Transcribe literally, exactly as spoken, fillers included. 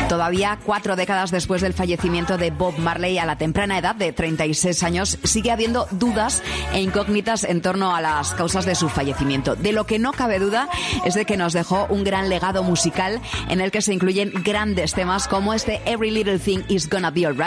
Todavía cuatro décadas después del fallecimiento de Bob Marley a la temprana edad de treinta y seis años, sigue habiendo dudas e incógnitas en torno a las causas de su fallecimiento. De lo que no cabe duda es de que nos dejó un gran legado musical en el que se incluyen grandes temas como este Every Little Thing Is Gonna Be Alright.